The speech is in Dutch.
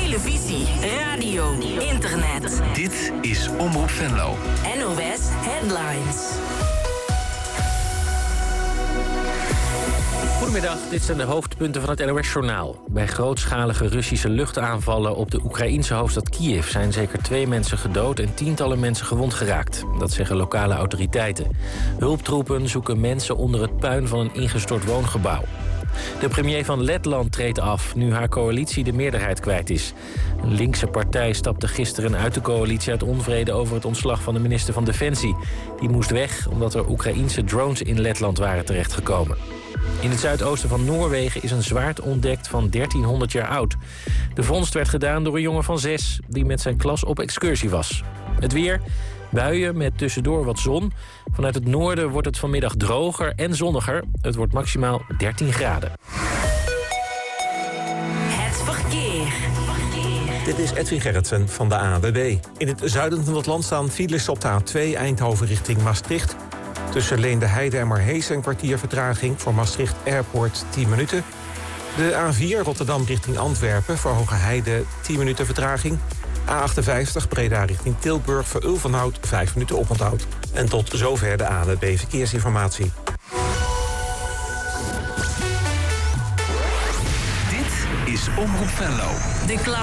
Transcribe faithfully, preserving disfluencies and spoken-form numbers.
televisie, radio, internet. Dit is Omroep Venlo. N O S Headlines. Goedemiddag, dit zijn de hoofdpunten van het N O S-journaal. Bij grootschalige Russische luchtaanvallen op de Oekraïense hoofdstad Kiev zijn zeker twee mensen gedood en tientallen mensen gewond geraakt. Dat zeggen lokale autoriteiten. Hulptroepen zoeken mensen onder het puin van een ingestort woongebouw. De premier van Letland treedt af, nu haar coalitie de meerderheid kwijt is. Een linkse partij stapte gisteren uit de coalitie uit onvrede over het ontslag van de minister van Defensie. Die moest weg omdat er Oekraïense drones in Letland waren terechtgekomen. In het zuidoosten van Noorwegen is een zwaard ontdekt van dertienhonderd jaar oud. De vondst werd gedaan door een jongen van zes die met zijn klas op excursie was. Het weer, buien met tussendoor wat zon. Vanuit het noorden wordt het vanmiddag droger en zonniger. Het wordt maximaal dertien graden. Het verkeer. Dit is Edwin Gerritsen van de A N W B. In het zuiden van het land staan files op de A twee Eindhoven richting Maastricht. Tussen Leende Heide en Marhees een kwartier vertraging. Voor Maastricht Airport tien minuten. De A vier Rotterdam richting Antwerpen. Voor Hoge Heide tien minuten vertraging. A achtenvijftig Breda richting Tilburg. Voor Ulvenhout vijf minuten oponthoud. En tot zover de A N W B Verkeersinformatie. Dit is Omroep Venlo. De